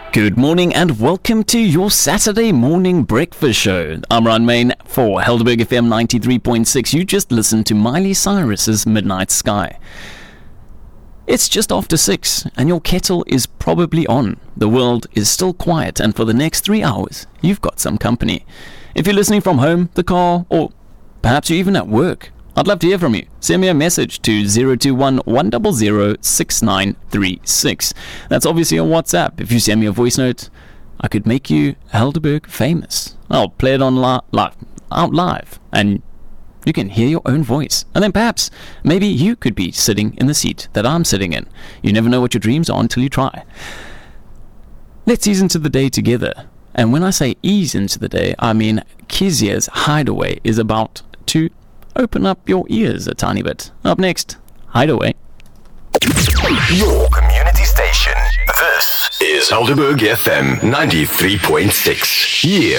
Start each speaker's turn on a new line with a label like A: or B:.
A: Good morning and welcome to your Saturday morning breakfast show. I'm Ron Main for Helderberg FM 93.6. You just listened to Miley Cyrus's Midnight Sky. It's just after 6 and your kettle is probably on. The world is still quiet and for the next 3 hours, you've got some company. If you're listening from home, the car, or perhaps you're even at work, I'd love to hear from you. Send me a message to 021-100-6936. That's obviously on WhatsApp. If you send me a voice note, I could make you Helderberg famous. I'll play it on out live, and you can hear your own voice. And then perhaps, maybe you could be sitting in the seat that I'm sitting in. You never know what your dreams are until you try. Let's ease into the day together. And when I say ease into the day, I mean Kezia's Hideaway is about to open up your ears a tiny bit. Up next, Hideaway.
B: Your community station. This is Helderberg FM 93.6. Yeah.